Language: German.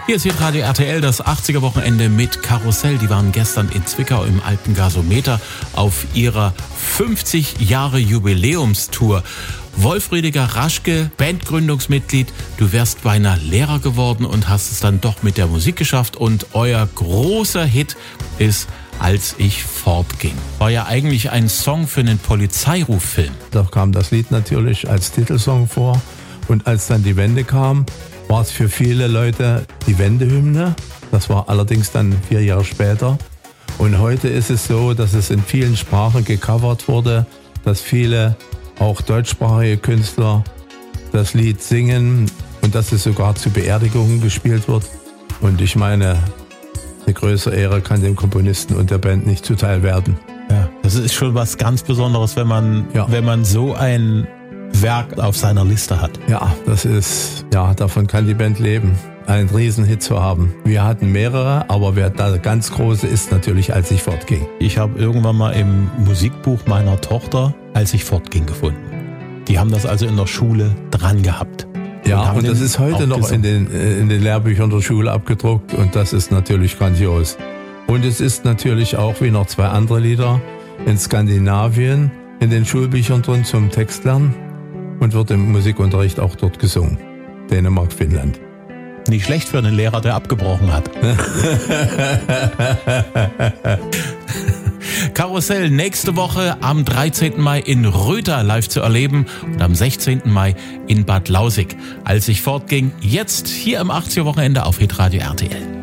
Hier ist Radio RTL, das 80er-Wochenende mit Karussell. Die waren gestern in Zwickau im Alpengasometer auf ihrer 50-Jahre-Jubiläumstour. Wolf-Rüdiger Raschke, Bandgründungsmitglied, du wärst beinahe Lehrer geworden und hast es dann doch mit der Musik geschafft. Und euer großer Hit ist Als ich fortging. War ja eigentlich ein Song für einen Polizeiruffilm. Da kam das Lied natürlich als Titelsong vor. Und als dann die Wende kam, war es für viele Leute die Wendehymne. Das war allerdings dann 4 Jahre später. Und heute ist es so, dass es in vielen Sprachen gecovert wurde, dass viele, auch deutschsprachige Künstler, das Lied singen und dass es sogar zu Beerdigungen gespielt wird. Und ich meine, eine größere Ehre kann dem Komponisten und der Band nicht zuteil werden. Ja, das ist schon was ganz Besonderes, wenn man so ein Werk auf seiner Liste hat. Ja, davon kann die Band leben, einen Riesenhit zu haben. Wir hatten mehrere, aber der ganz große ist natürlich Als ich fortging. Ich habe irgendwann mal im Musikbuch meiner Tochter Als ich fortging gefunden. Die haben das also in der Schule dran gehabt. Ja, und das ist heute noch in den Lehrbüchern der Schule abgedruckt und das ist natürlich grandios. Und es ist natürlich auch wie noch 2 andere Lieder in Skandinavien in den Schulbüchern drin zum Textlernen und wird im Musikunterricht auch dort gesungen. Dänemark, Finnland. Nicht schlecht für einen Lehrer, der abgebrochen hat. Karussell nächste Woche am 13. Mai in Röther live zu erleben und am 16. Mai in Bad Lausick. Als ich fortging, jetzt hier im 80er-Wochenende auf Hitradio RTL.